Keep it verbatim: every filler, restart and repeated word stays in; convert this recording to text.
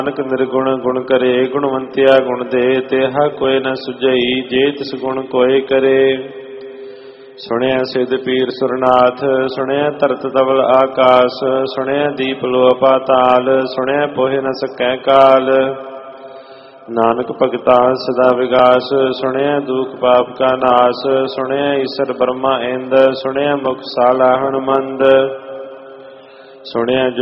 ਨਾਨਕ ਨਿਰਗੁਣ ਗੁਣ ਕਰੇ ਗੁਣਵੰਤਿਆ ਗੁਣ ਦੇ ਤੇਹਾ ਕੋਇ ਨ ਸੁਝਈ ਜੇ ਤਿਸ ਗੁਣ ਕੋਇ ਕਰੇ। ਸੁਣਿਆ ਸਿਧ ਪੀਰ ਸੁਰਨਾਥ ਸੁਣਿਆ ਧਰਤ ਧਵਲ ਆਕਾਸ ਸੁਣਿਆ ਦੀਪ ਲੋ ਪਾਤਾਲ ਸੁਣਿਆ ਪੋਹਿ ਨ ਸਕੈ ਕਾਲ। ਨਾਨਕ ਭਗਤਾ ਸਦਾ ਵਿਗਾਸ ਸੁਣਿਆ ਦੁਖ ਪਾਪ ਕਾ ਨਾਸ ਸੁਣਿਆ ਈਸਰ ਬ੍ਰਹਮਾ ਇੰਦ ਸੁਣਿਆ ਮੁਖ ਸਾਲਾ ਹਨੁਮੰਦ। ਸੁਣਿਆ